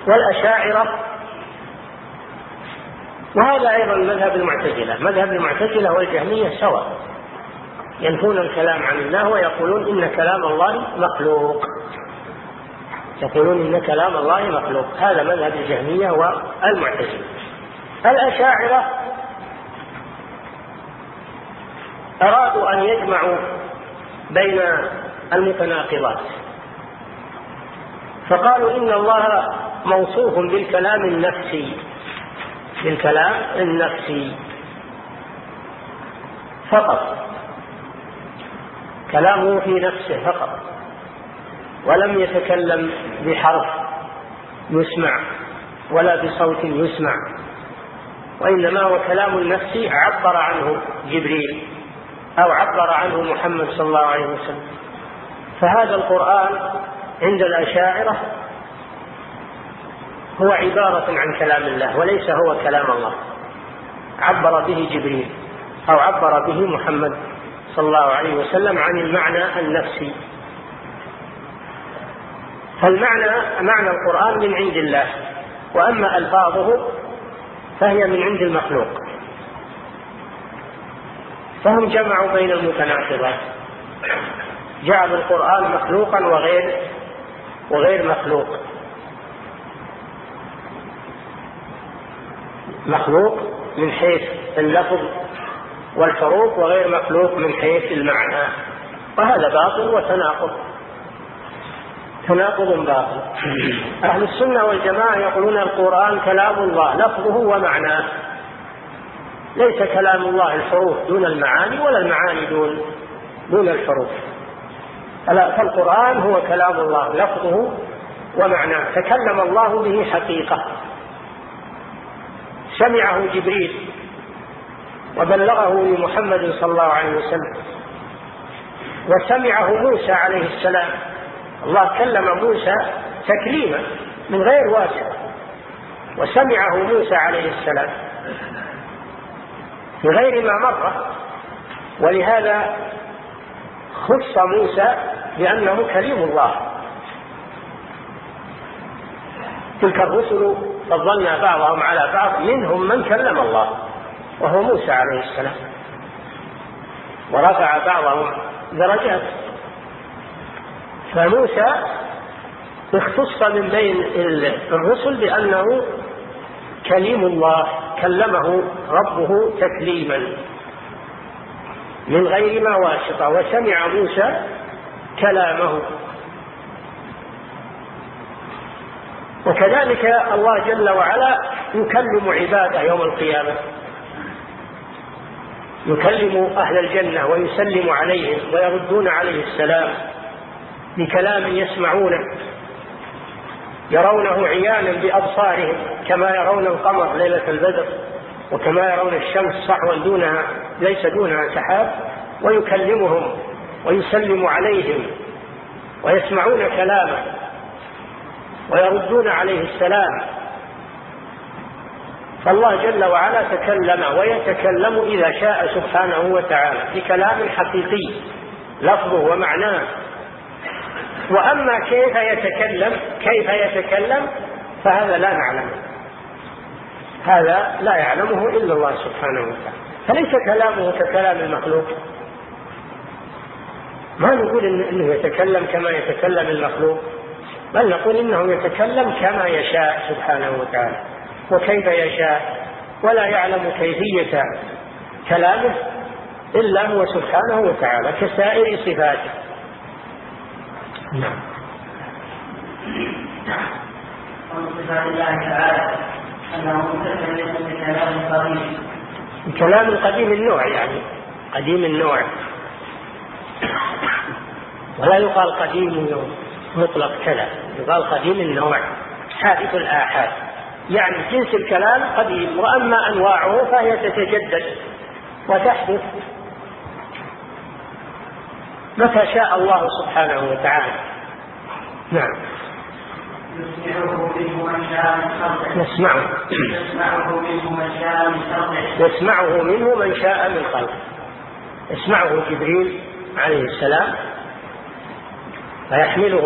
والأشاعرة. وهذا أيضا مذهب المعتزلة. مذهب المعتزلة والجهمية سواء، ينفون الكلام عن الله ويقولون إن كلام الله مخلوق، يقولون إن كلام الله مخلوق. هذا مذهب الجهمية والمعتزلة. الأشاعرة أرادوا أن يجمعوا بين المتناقضات، فقالوا إن الله موصوف بالكلام النفسي، بالكلام النفسي فقط، كلامه في نفسه فقط، ولم يتكلم بحرف يسمع ولا بصوت يسمع، وإنما هو كلام النفسي عبر عنه جبريل أو عبر عنه محمد صلى الله عليه وسلم. فهذا القرآن عند الأشاعرة هو عبارة عن كلام الله وليس هو كلام الله، عبر به جبريل أو عبر به محمد صلى الله عليه وسلم عن المعنى النفسي. فالمعنى معنى القرآن من عند الله، وأما ألفاظه فهي من عند المخلوق. فهم جمعوا بين المتناقضات، جعل القرآن مخلوقا وغير مخلوق، مخلوق من حيث اللفظ والحروف وغير مخلوق من حيث المعنى، وهذا باطل وتناقض، تناقض باطل. أهل السنة والجماعة يقولون القرآن كلام الله لفظه ومعناه، ليس كلام الله الحروف دون المعاني ولا المعاني دون الحروف. فالقرآن هو كلام الله لفظه ومعناه، تكلم الله به حقيقة، سمعه جبريل وبلغه لمحمد صلى الله عليه وسلم، وسمعه موسى عليه السلام. الله كلم موسى تكليما من غير واسطة، وسمعه موسى عليه السلام في غير ما مر، ولهذا خص موسى بأنه كليم الله. تلك الرسل فضلنا بعضهم على بعض، منهم من كلم الله وهو موسى عليه السلام، ورفع بعضهم درجات. فموسى اختص من بين الرسل بأنه كليم الله، كلمه ربه تكليما من غير ما واسطة، وسمع موسى كلامه. وكذلك الله جل وعلا يكلم عباده يوم القيامة، يكلم أهل الجنة ويسلم عليهم ويردون عليه السلام بكلام يسمعونه، يرونه عيانا بأبصارهم كما يرون القمر ليلة البدر، وكما يرون الشمس صحوا دونها ليس دونها سحاب، ويكلمهم ويسلم عليهم ويسمعون كلامه ويردون عليه السلام. فالله جل وعلا تكلم ويتكلم إذا شاء سبحانه وتعالى بكلام حقيقي لفظه ومعناه. وأما كيف يتكلم فهذا لا نعلم، هذا لا يعلمه إلا الله سبحانه وتعالى. فليس كلامه ككلام المخلوق، ما نقول إنه يتكلم كما يتكلم المخلوق، بل نقول إنه يتكلم كما يشاء سبحانه وتعالى وكيف يشاء، ولا يعلم كيفية كلامه إلا هو سبحانه وتعالى كسائر صفاته. نعم. صفات الله تعالى أنه متكلم بكلام قديم، الكلام القديم النوع، يعني قديم النوع، ولا يقال قديم مطلق كذا، يقال قديم النوع حادث الآحاد، يعني جنس الكلام قديم، وأما أنواعه فهي تتجدد وتحدث متى شاء الله سبحانه وتعالى. نعم. يسمعه منه من شاء من خلقه، يسمعه منه من شاء من خلقه. يسمعه جبريل عليه السلام فيحمله